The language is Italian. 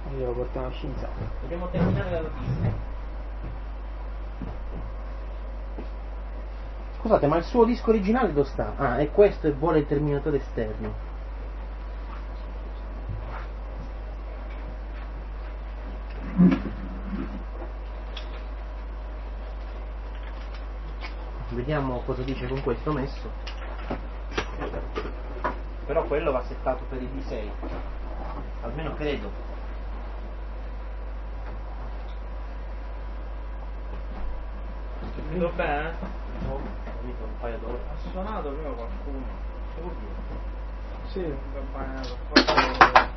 Io lo porto uno scienziato. Dobbiamo terminare la notizia. Scusate, ma il suo disco originale dove sta? Ah, è questo e vuole il terminatore esterno. Vediamo cosa dice con questo messo. Però quello va settato per il D6. Almeno credo. Vedo bene? Ho capito un paio d'ore. Ha suonato però qualcuno. Che vuol dire? Sì, un campanato.